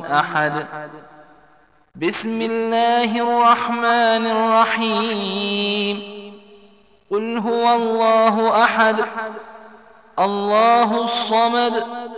أحد. بسم الله الرحمن الرحيم. قل هو الله أحد الله الصمد